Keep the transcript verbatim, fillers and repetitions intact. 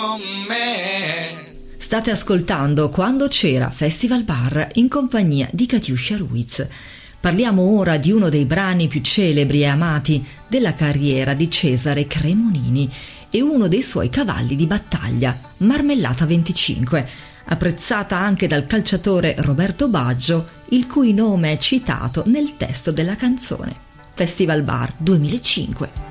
State ascoltando Quando c'era Festival Bar in compagnia di Katiuscia Ruiz. Parliamo ora di uno dei brani più celebri e amati della carriera di Cesare Cremonini e uno dei suoi cavalli di battaglia, Marmellata venticinque, apprezzata anche dal calciatore Roberto Baggio, il cui nome è citato nel testo della canzone. Festival Bar duemilacinque.